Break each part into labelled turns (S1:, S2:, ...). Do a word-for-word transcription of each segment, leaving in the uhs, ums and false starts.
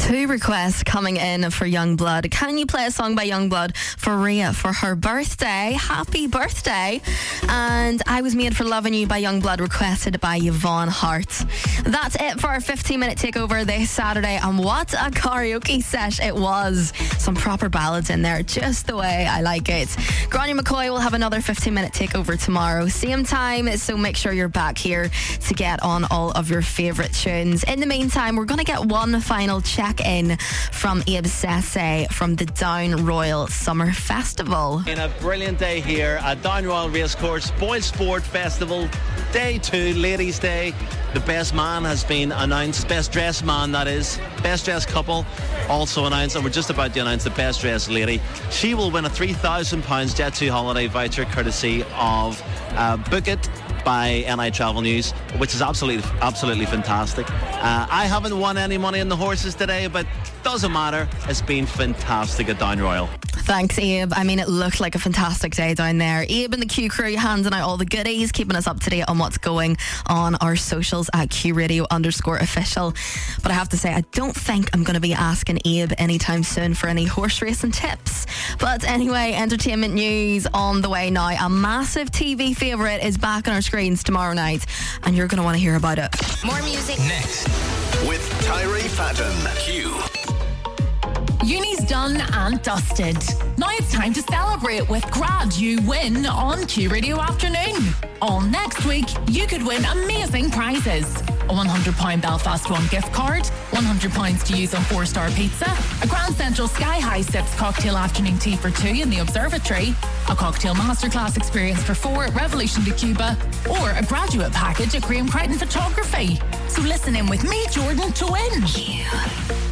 S1: Two requests coming in for Youngblood. Can you play a song by Youngblood for Rhea for her birthday? Happy birthday. And I Was Made for Loving You by Youngblood, requested by Yvonne Hart. That's it for our fifteen minute takeover this Saturday. And what a karaoke set it was. Some proper ballads in there, just the way I like it. Grania McCoy will have another fifteen minute takeover tomorrow, same time, so make sure you're back here to get on all of your favourite tunes. In the meantime, we're going to get one final check in from Abe Sese from the Down Royal Summer Festival.
S2: In a brilliant day here at Down Royal Racecourse, Boys Sport Festival, day two, Ladies' Day. The best man has been announced, best dressed man that is, best dressed couple also announced, and we're just about to announce the best dressed lady. She will win a three thousand pounds Jet two holiday voucher courtesy of uh, Book It by N I Travel News, which is absolutely absolutely fantastic. Uh, I haven't won any money in the horses today, but doesn't matter. It's been fantastic at Down Royal.
S1: Thanks, Abe. I mean, it looked like a fantastic day down there. Abe and the Q crew handing out all the goodies, keeping us up to date on what's going on our socials at Q Radio underscore official. But I have to say, I don't think I'm going to be asking Abe anytime soon for any horse racing tips. But anyway, entertainment news on the way now. A massive T V favourite is back on our screens tomorrow night, and you're going to want to hear about it.
S3: More music
S4: next
S5: with Tyree Patton. Q.
S3: Uni's done and dusted. Now it's time to celebrate with Grad You Win on Q Radio Afternoon. All next week, you could win amazing prizes. A one hundred pounds Belfast One gift card, one hundred pounds to use on four star Pizza, a Grand Central Sky High Sips cocktail afternoon tea for two in the Observatory, a cocktail masterclass experience for four at Revolution de Cuba, or a graduate package at Graham Crichton Photography. So listen in with me, Jordan, to win. Yeah.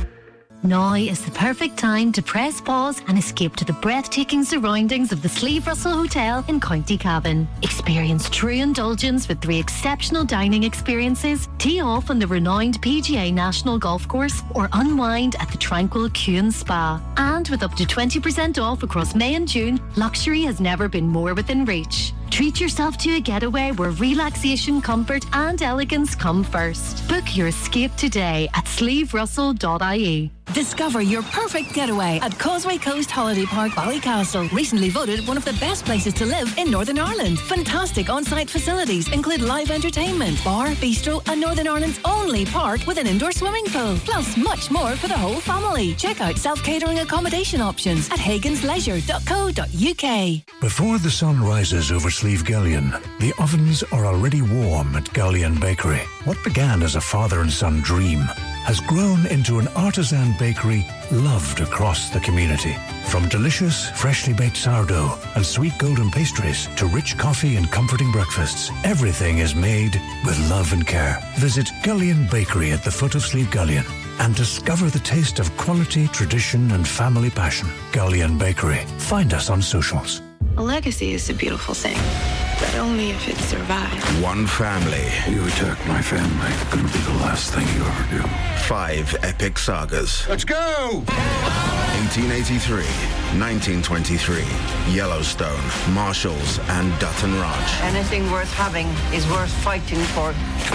S6: Now is the perfect time to press pause and escape to the breathtaking surroundings of the Sleeve Russell Hotel in County Cavan. Experience true indulgence with three exceptional dining experiences, tee off on the renowned P G A National Golf Course, or unwind at the tranquil Kuhn Spa. And with up to twenty percent off across May and June, luxury has never been more within reach. Treat yourself to a getaway where relaxation, comfort and elegance come first. Book your escape today at sleeve russell dot I E.
S7: Discover your perfect getaway at Causeway Coast Holiday Park, Ballycastle. Recently voted one of the best places to live in Northern Ireland. Fantastic on-site facilities include live entertainment, bar, bistro and Northern Ireland's only park with an indoor swimming pool. Plus much more for the whole family. Check out self-catering accommodation options at hagans leisure dot co dot U K.
S8: Before the sun rises over Sleeve Gullion, the ovens are already warm at Gullion Bakery. What began as a father and son dream has grown into an artisan bakery loved across the community. From delicious, freshly baked sourdough and sweet golden pastries to rich coffee and comforting breakfasts, everything is made with love and care. Visit Gullion Bakery at the foot of Sleeve Gullion and discover the taste of quality, tradition and family passion. Gullion Bakery. Find us on socials.
S9: A legacy is a beautiful thing, but only if it survives.
S10: One family.
S11: You attack my family, gonna be the last thing you ever do.
S10: Five epic sagas.
S11: Let's go!
S10: eighteen eighty-three, nineteen twenty-three, Yellowstone, Marshalls, and Dutton Ranch.
S12: Anything worth having is worth fighting for.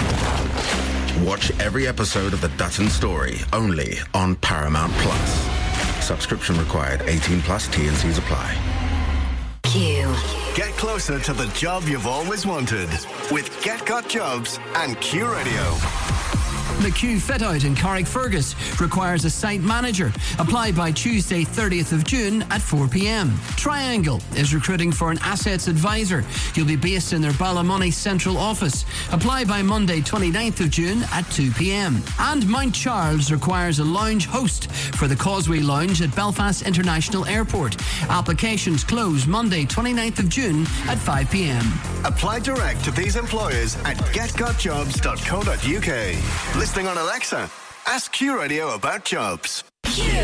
S10: Watch every episode of The Dutton Story, only on Paramount Plus. Subscription required. eighteen plus. T and C's apply.
S5: Q. Get closer to the job you've always wanted with Get Got Jobs and Q Radio.
S13: The Q Fit Out in Carrickfergus requires a site manager. Apply by Tuesday, thirtieth of June at four p.m. Triangle is recruiting for an assets advisor. You'll be based in their Ballymoney central office. Apply by Monday, twenty-ninth of June at two p.m. And Mount Charles requires a lounge host for the Causeway Lounge at Belfast International Airport. Applications close Monday, twenty-ninth of June at five p.m.
S5: Apply direct to these employers at get got jobs dot co dot U K. Listening on Alexa, ask Q Radio about jobs.